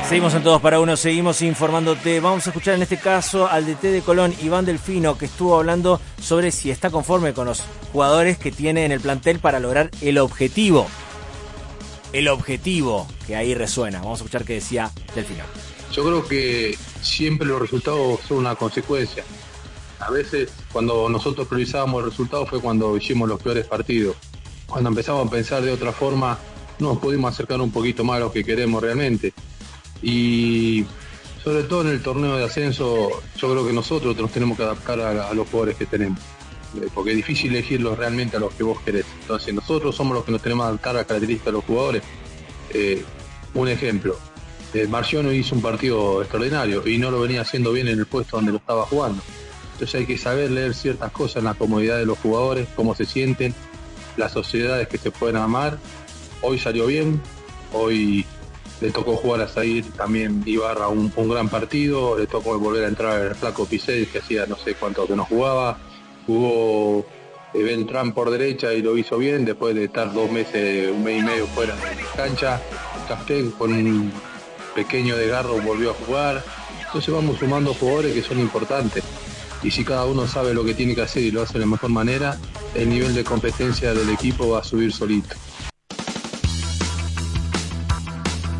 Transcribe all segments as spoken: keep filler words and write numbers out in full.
Seguimos en Todos para Uno, seguimos informándote. Vamos a escuchar en este caso al D T de Colón, Iván Delfino, que estuvo hablando sobre si está conforme con los jugadores que tiene en el plantel para lograr el objetivo. El objetivo, que ahí resuena. Vamos a escuchar qué decía Delfino. Yo creo que siempre los resultados son una consecuencia. A veces cuando nosotros priorizábamos el resultado fue cuando hicimos los peores partidos. Cuando empezamos a pensar de otra forma, nos pudimos acercar un poquito más a lo que queremos realmente. Y sobre todo en el torneo de ascenso, yo creo que nosotros nos tenemos que adaptar a, a los jugadores que tenemos, porque es difícil elegirlos realmente a los que vos querés. Entonces nosotros somos los que nos tenemos que adaptar a las características de los jugadores. Eh, un ejemplo, eh, Marciano hizo un partido extraordinario y no lo venía haciendo bien en el puesto donde lo estaba jugando. Entonces hay que saber leer ciertas cosas en la comodidad de los jugadores, cómo se sienten, las sociedades que se pueden amar. Hoy salió bien, hoy le tocó jugar a Zair también Ibarra un, un gran partido, le tocó volver a entrar el flaco Picel, que hacía no sé cuánto que no jugaba, jugó eh, Beltrán por derecha y lo hizo bien, después de estar dos meses, un mes y medio fuera de cancha. Castel con un pequeño desgarro volvió a jugar. Entonces vamos sumando jugadores que son importantes, y si cada uno sabe lo que tiene que hacer y lo hace de la mejor manera, el nivel de competencia del equipo va a subir solito.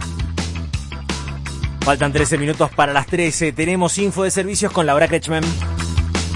Faltan trece minutos para las trece. Tenemos info de servicios con Laura Kretschmann.